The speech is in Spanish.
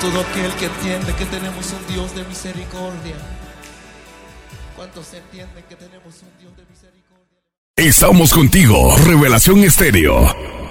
todo aquel que entiende que tenemos un Dios de misericordia. ¿Cuántos entienden que tenemos un Dios de misericordia? Estamos contigo, Revelación Estéreo.